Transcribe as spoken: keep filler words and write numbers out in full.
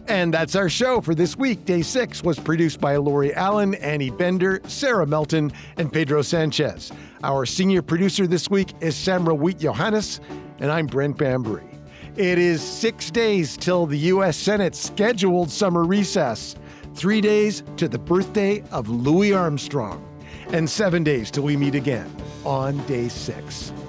And that's our show for this week. Day six was produced by Lori Allen, Annie Bender, Sarah Melton, and Pedro Sanchez. Our senior producer this week is Samra Wheat-Johannes, and I'm Brent Bambury. It is six days till the U S Senate's scheduled summer recess, three days to the birthday of Louis Armstrong, and seven days till we meet again on day six.